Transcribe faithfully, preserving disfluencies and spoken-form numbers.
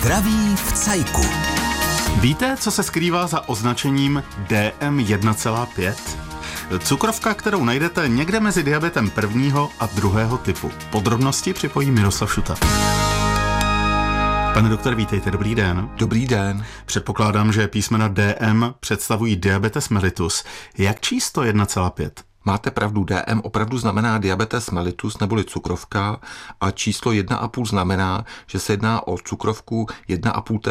Zdraví v cajku. Víte, co se skrývá za označením D M jedna celá pět? Cukrovka, kterou najdete někde mezi diabetem prvního a druhého typu. Podrobnosti připojí Miroslav Šuta. Pane doktore, vítejte, dobrý den. Dobrý den. Předpokládám, že písmena D M představují diabetes mellitus. Jak číst to jedna celá pět? Máte pravdu, D M opravdu znamená diabetes mellitus neboli cukrovka a číslo jedna celá pět znamená, že se jedná o cukrovku jedna celá pět